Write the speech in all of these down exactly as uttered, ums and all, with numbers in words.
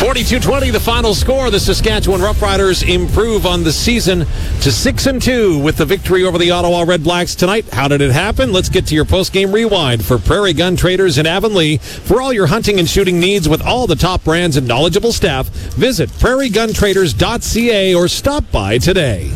forty-two twenty, the final score. The Saskatchewan Roughriders improve on the season to six and two with the victory over the Ottawa Red Blacks tonight. How did it happen? Let's get to your post-game rewind for Prairie Gun Traders in Avonlea. For all your hunting and shooting needs with all the top brands and knowledgeable staff, visit prairie gun traders dot c a or stop by today.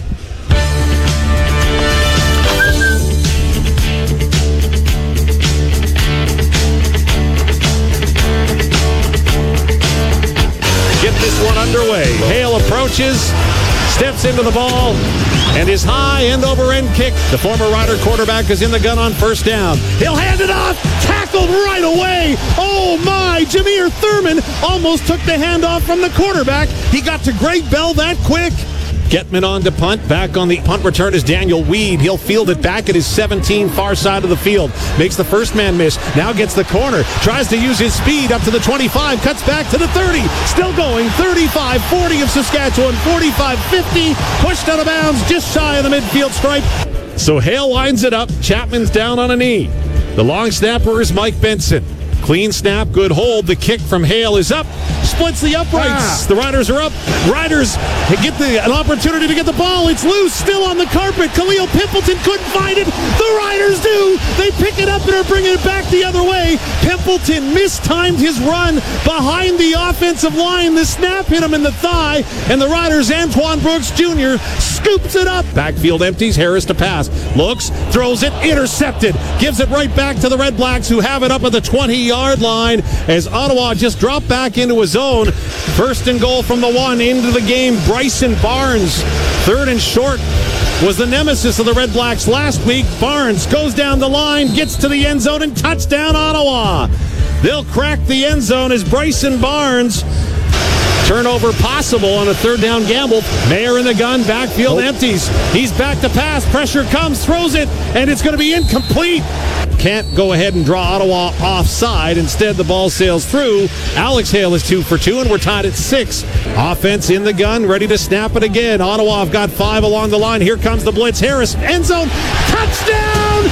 Get this one underway. Hale approaches, steps into the ball, and his high end-over-end kick. The former Rider quarterback is in the gun on first down. He'll hand it off. Tackled right away. Oh, my. Jameer Thurman almost took the handoff from the quarterback. He got to Greg Bell that quick. Getman on to punt. Back on the punt return is Daniel Weed. He'll field it back at his seventeen, far side of the field. Makes the first man miss. Now gets the corner. Tries to use his speed up to the twenty-five. Cuts back to the thirty. Still going. thirty-five forty of Saskatchewan. forty-five fifty. Pushed out of bounds just shy of the midfield stripe. So Hale lines it up. Chapman's down on a knee. The long snapper is Mike Benson. Clean snap, good hold. The kick from Hale is up. Splits the uprights. Ah. The Riders are up. Riders get the, an opportunity to get the ball. It's loose, still on the carpet. Khalil Pimpleton couldn't find it. The Riders do. They pick it up and are bringing it back the other way. Pimpleton mistimed his run behind the offensive line. The snap hit him in the thigh, and the Riders' Antoine Brooks Junior scoops it up. Backfield empties. Harris to pass. Looks, throws it, intercepted. Gives it right back to the Red Blacks, who have it up at the twenty-yard line as Ottawa just dropped back into a zone. First and goal from the one into the game. Bryson Barnes, third and short, was the nemesis of the Red Blacks last week. Barnes goes down the line, gets to the end zone, and touchdown Ottawa. They'll crack the end zone as Bryson Barnes. Turnover possible on a third down gamble. Mayer in the gun, backfield oh. empties. He's back to pass. Pressure comes, throws it, and it's going to be incomplete. Can't go ahead and draw Ottawa offside. Instead, the ball sails through. Alex Hale is two for two, and we're tied at six. Offense in the gun, ready to snap it again. Ottawa have got five along the line. Here comes the blitz. Harris, end zone, touchdown,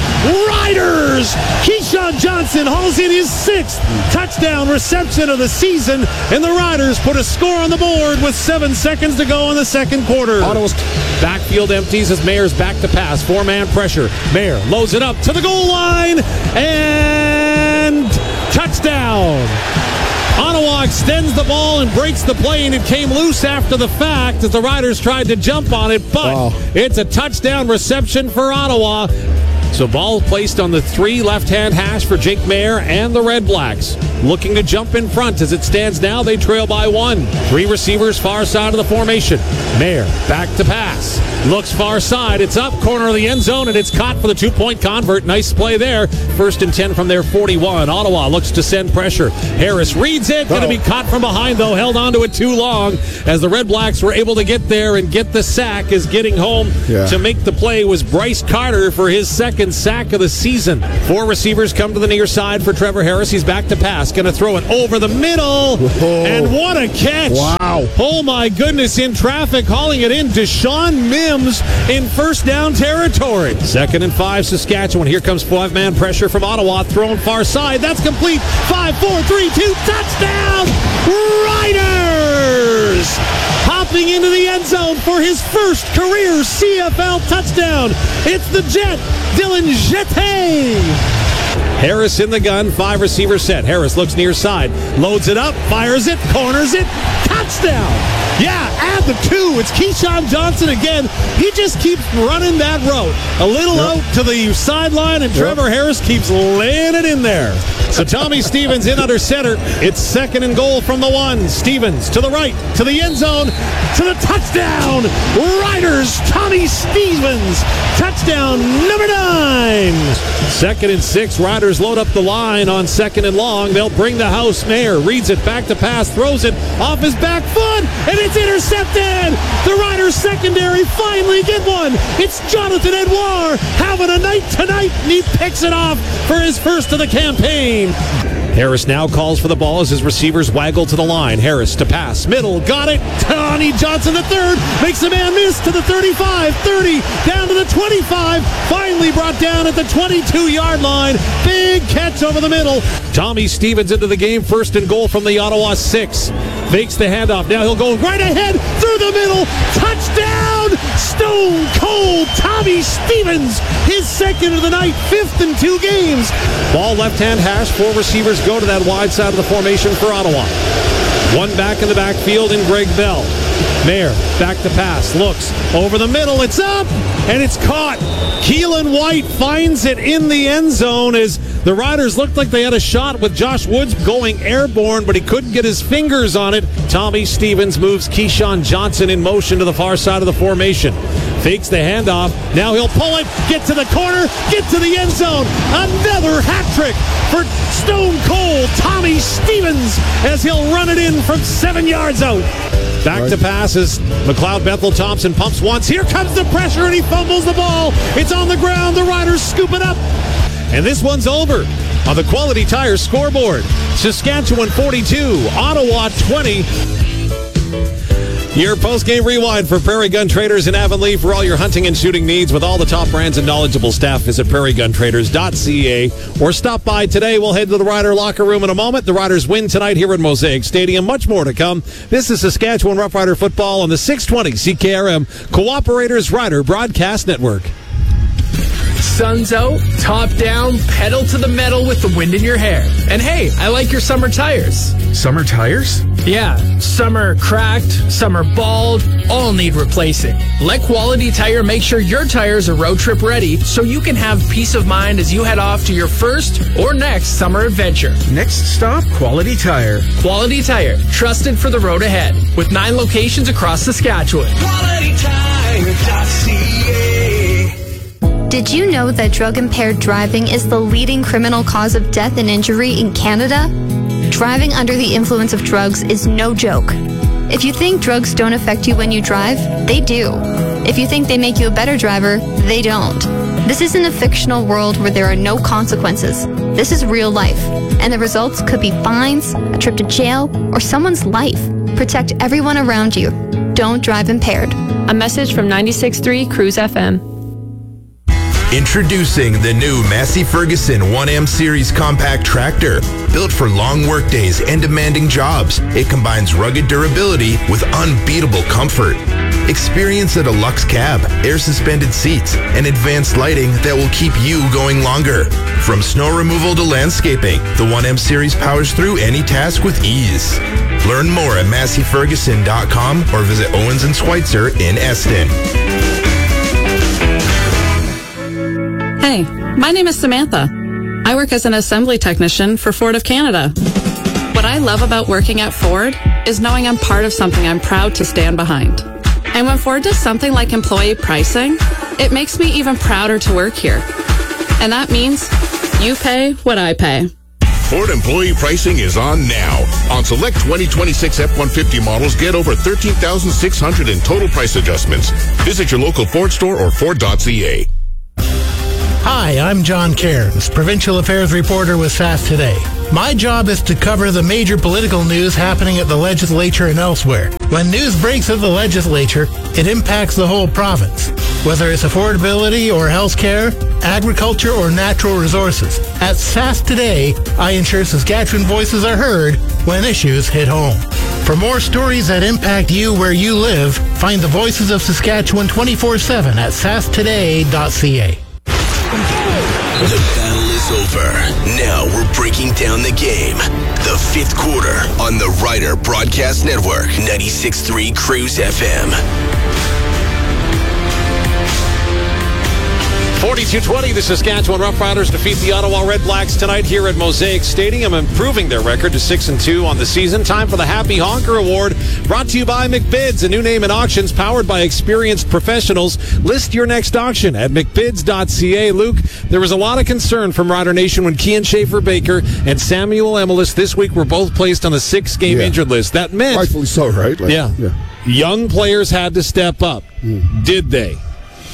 Riders! Keyshawn Johnson hauls in his sixth touchdown reception of the season, and the Riders put a score on the board with seven seconds to go in the second quarter. Ottawa's backfield empties as Mayer's back to pass. Four-man pressure. Mayer loads it up to the goal line, and touchdown. Ottawa extends the ball and breaks the play, and it came loose after the fact as the Riders tried to jump on it, but wow. It's a touchdown reception for Ottawa. So ball placed on the three left-hand hash for Jake Mayer and the Red Blacks. Looking to jump in front. As it stands now, they trail by one. Three receivers far side of the formation. Mayer back to pass. Looks far side. It's up, corner of the end zone, and it's caught for the two-point convert. Nice play there. First and ten from their forty-one. Ottawa looks to send pressure. Harris reads it. Going to be caught from behind, though. Held onto it too long as the Red Blacks were able to get there and get the sack. As getting home yeah. to make the play was Bryce Carter for his second sack of the season. Four receivers come to the near side for Trevor Harris. He's back to pass. Going to throw it over the middle. Whoa. And what a catch. Wow. Oh, my goodness. In traffic, hauling it in. Deshaun Mims in first down territory. Second and five, Saskatchewan. Here comes five-man pressure from Ottawa. Thrown far side. That's complete. Five, four, three, two. Touchdown. Riders. Hopping into the end zone for his first career C F L touchdown. It's the Jet, Dylan Jeté. Harris in the gun, five receiver set. Harris looks near side, loads it up, fires it, corners it, touchdown. Yeah, add the two. It's Keyshawn Johnson again. He just keeps running that route. A little yep. out to the sideline, and Trevor yep. Harris keeps laying it in there. So Tommy Stevens in under center. It's second and goal from the one. Stevens to the right, to the end zone, to the touchdown. Riders, Tommy Stevens. Touchdown number nine. Second and six. Riders load up the line on second and long. They'll bring the house. Mayer reads it back to pass, throws it off his back foot, and it's intercepted. The Riders secondary finally get one. It's Jonathan Edouard having a night tonight, and he picks it off for his first of the campaign. Harris now calls for the ball as his receivers waggle to the line. Harris to pass. Middle. Got it. Tony Johnson the third. Makes a man miss to the thirty-five. thirty. Down to the twenty-five. Finally brought down at the twenty-two-yard line. Big catch over the middle. Tommy Stevens into the game. First and goal from the Ottawa six. Fakes the handoff. Now he'll go right ahead through the middle. Touchdown! Stone cold Tommy Stevens. His second of the night. Fifth in two games. Ball left-hand hash. Four receivers go to that wide side of the formation for Ottawa. One back in the backfield in Greg Bell. Mayer back to pass. Looks over the middle. It's up and it's caught. Keelan White finds it in the end zone as the Riders looked like they had a shot with Josh Woods going airborne, but he couldn't get his fingers on it. Tommy Stevens moves Keyshawn Johnson in motion to the far side of the formation. Fakes the handoff. Now he'll pull it, get to the corner, get to the end zone. Another hat trick for Stone Cold Tommy Stevens as he'll run it in from seven yards out. Back to passes. McLeod Bethel Thompson pumps once. Here comes the pressure and he fumbles the ball. It's on the ground. The Riders scoop it up. And this one's over on the Quality Tire scoreboard. Saskatchewan forty-two, Ottawa twenty. Your post-game rewind for Prairie Gun Traders in Avonlea for all your hunting and shooting needs with all the top brands and knowledgeable staff. Visit prairie gun traders dot c a or stop by today. We'll head to the Rider locker room in a moment. The Riders win tonight here at Mosaic Stadium. Much more to come. This is Saskatchewan Rough Rider football on the six twenty C K R M Cooperators Rider Broadcast Network. Sun's out, top down, pedal to the metal with the wind in your hair. And hey, I like your summer tires. Summer tires? Yeah, some are cracked, some are bald, all need replacing. Let Quality Tire make sure your tires are road trip ready so you can have peace of mind as you head off to your first or next summer adventure. Next stop, Quality Tire. Quality Tire, trusted for the road ahead, with nine locations across Saskatchewan. Quality Tire dot c a. Did you know that drug-impaired driving is the leading criminal cause of death and injury in Canada? Driving under the influence of drugs is no joke. If you think drugs don't affect you when you drive, they do. If you think they make you a better driver, they don't. This isn't a fictional world where there are no consequences. This is real life, and the results could be fines, a trip to jail, or someone's life. Protect everyone around you. Don't drive impaired. A message from ninety-six point three Cruise F M. Introducing the new Massey Ferguson one M Series compact tractor. Built for long work days and demanding jobs, it combines rugged durability with unbeatable comfort. Experience a deluxe cab, air-suspended seats, and advanced lighting that will keep you going longer. From snow removal to landscaping, the one M Series powers through any task with ease. Learn more at massey ferguson dot com or visit Owens and Schweitzer in Eston. Hey, my name is Samantha. I work as an assembly technician for Ford of Canada. What I love about working at Ford is knowing I'm part of something I'm proud to stand behind. And when Ford does something like employee pricing, it makes me even prouder to work here. And that means you pay what I pay. Ford employee pricing is on now. On select twenty twenty-six F one fifty models, get over thirteen thousand six hundred in total price adjustments. Visit your local Ford store or Ford dot c a. Hi, I'm John Cairns, Provincial Affairs Reporter with S A S Today. My job is to cover the major political news happening at the legislature and elsewhere. When news breaks at the legislature, it impacts the whole province, whether it's affordability or health care, agriculture or natural resources. At S A S Today, I ensure Saskatchewan voices are heard when issues hit home. For more stories that impact you where you live, find the Voices of Saskatchewan twenty-four seven at s a s today dot c a. The battle is over. Now we're breaking down the game. The fifth quarter on the Rider Broadcast Network, ninety-six point three Cruise F M. forty-two twenty, the Saskatchewan Roughriders defeat the Ottawa Red Blacks tonight here at Mosaic Stadium, improving their record to six and two on the season. Time for the Happy Honker Award, brought to you by McBids, a new name in auctions powered by experienced professionals. List your next auction at mcbids dot c a. Luke, there was a lot of concern from Rider Nation when Kian Schaefer-Baker and Samuel Emelis this week were both placed on the six-game yeah. injured list. That meant... Rightfully so, right? Like, yeah. yeah. Young players had to step up. Mm. Did they?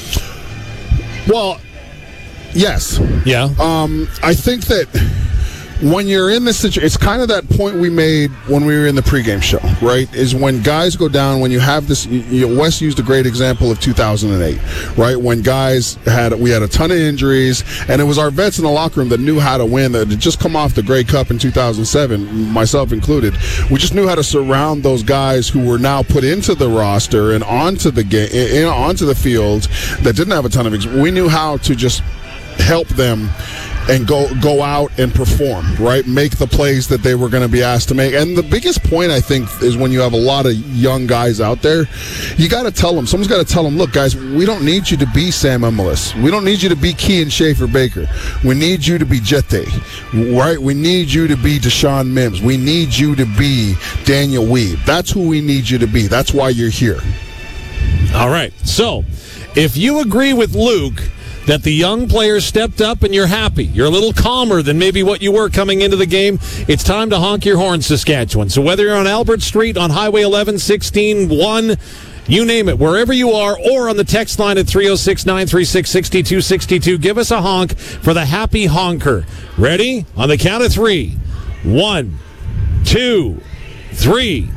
Well, yes. Yeah. Um, I think that when you're in this situation, it's kind of that point we made when we were in the pregame show, right? Is when guys go down, when you have this, you know, Wes used a great example of two thousand eight, right? When guys had, we had a ton of injuries, and it was our vets in the locker room that knew how to win, that had just come off the Grey Cup in two thousand seven, myself included. We just knew how to surround those guys who were now put into the roster and onto the game, onto the field that didn't have a ton of experience. We knew how to just help them and go go out and perform, right? Make the plays that they were going to be asked to make. And the biggest point, I think, is when you have a lot of young guys out there, you got to tell them, someone's got to tell them, look, guys, we don't need you to be Sam Emilus. We don't need you to be Kean Schaefer-Baker. We need you to be Jete, right? We need you to be Deshaun Mims. We need you to be Daniel Weeb. That's who we need you to be. That's why you're here. All right. So, if you agree with Luke that the young players stepped up and you're happy, you're a little calmer than maybe what you were coming into the game, it's time to honk your horn, Saskatchewan. So whether you're on Albert Street, on Highway eleven, sixteen, one, you name it, wherever you are, or on the text line at three oh six, nine three six, six two six two, give us a honk for the happy honker. Ready? On the count of three. One, two, three.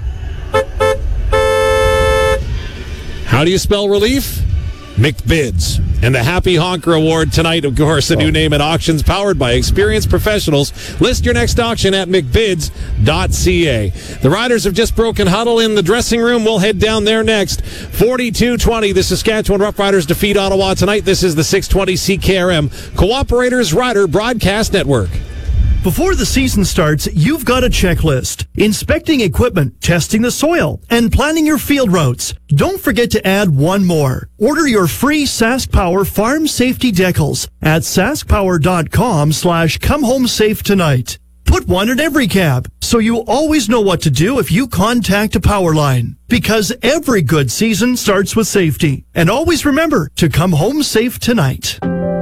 How do you spell relief? McBids. And the Happy Honker Award tonight, of course, a new name at auctions powered by experienced professionals. List your next auction at mcbids dot c a. The Riders have just broken huddle in the dressing room. We'll head down there next. forty-two twenty, the Saskatchewan Roughriders defeat Ottawa tonight. This is the six twenty C K R M Cooperators Rider Broadcast Network. Before the season starts, you've got a checklist. Inspecting equipment, testing the soil, and planning your field routes. Don't forget to add one more. Order your free SaskPower Farm Safety Decals at saskpower.com slash come home safe tonight. Put one in every cab, so you always know what to do if you contact a power line. Because every good season starts with safety. And always remember to come home safe tonight.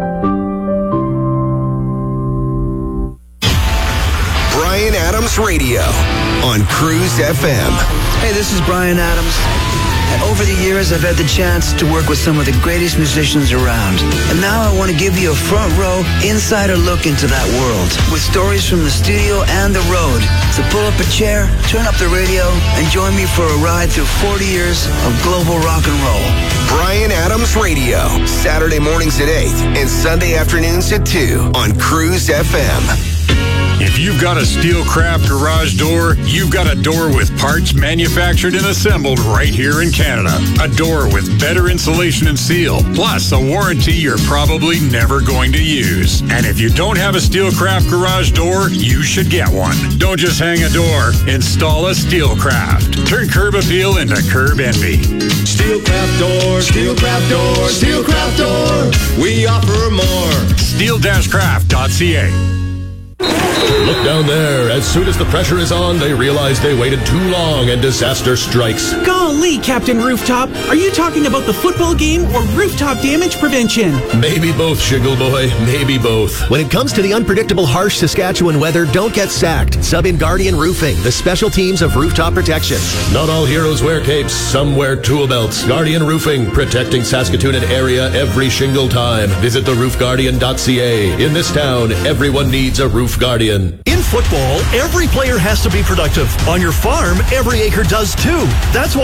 Bryan Adams Radio on Cruise F M. Hey, this is Bryan Adams. And over the years, I've had the chance to work with some of the greatest musicians around. And now I want to give you a front row, insider look into that world with stories from the studio and the road. So pull up a chair, turn up the radio, and join me for a ride through forty years of global rock and roll. Bryan Adams Radio, Saturday mornings at eight and Sunday afternoons at two on Cruise F M. If you've got a Steelcraft garage door, you've got a door with parts manufactured and assembled right here in Canada. A door with better insulation and seal, plus a warranty you're probably never going to use. And if you don't have a Steelcraft garage door, you should get one. Don't just hang a door, install a Steelcraft. Turn curb appeal into curb envy. Steelcraft door, Steelcraft door, Steelcraft door. We offer more. steel craft dot c a. Look down there. As soon as the pressure is on, they realize they waited too long and disaster strikes. Golly, Captain Rooftop. Are you talking about the football game or rooftop damage prevention? Maybe both, Shingle Boy. Maybe both. When it comes to the unpredictable, harsh Saskatchewan weather, don't get sacked. Sub in Guardian Roofing, the special teams of rooftop protection. Not all heroes wear capes. Some wear tool belts. Guardian Roofing, protecting Saskatoon and area every shingle time. Visit the roof guardian dot c a. In this town, everyone needs a roof guardian. In football, every player has to be productive. On your farm, every acre does too. That's why